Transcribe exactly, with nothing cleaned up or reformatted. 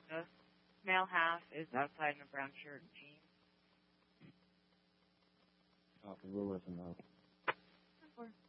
The male half is outside in a brown shirt and jeans. Copy. We're with him now. ten four.